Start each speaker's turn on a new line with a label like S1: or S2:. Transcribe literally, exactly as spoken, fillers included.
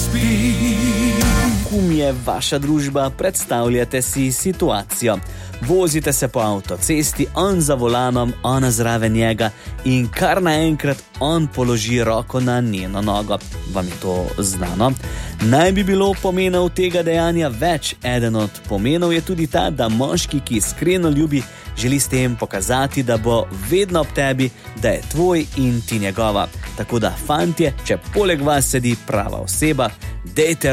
S1: Kum je vaša družba, predstavljate si situacijo. Vozite se po avtocesti, on za volanom, ona zraven njega in kar naenkrat on položi roko na njeno nogo. Vam je to znano? Naj bi bilo pomenov tega dejanja več. Eden od pomenov je tudi ta, da moški, ki iskreno ljubi, želi s tem pokazati, da bo vedno ob tebi, da je tvoj in ti njegova. Tako da, fantje, če poleg vas sedi prava oseba, dejte